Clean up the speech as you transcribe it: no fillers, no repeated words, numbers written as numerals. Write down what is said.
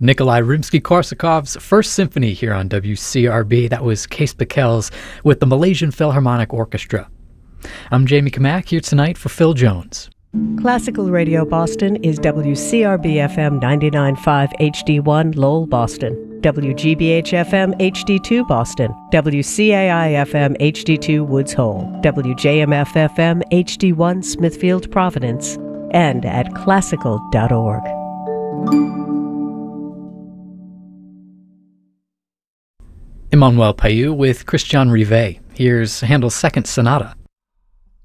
Nikolai Rimsky-Korsakov's First Symphony here on WCRB. That was Kees Bekels with the Malaysian Philharmonic Orchestra. I'm Jamie Kamak here tonight for Phil Jones. Classical Radio Boston is WCRB-FM 99.5 HD1 Lowell, Boston, WGBH-FM HD2 Boston, WCAI-FM HD2 Woods Hole, WJMF-FM HD1 Smithfield, Providence, and at classical.org. Emmanuel Payou with Christian Rivet. Here's Handel's Second Sonata.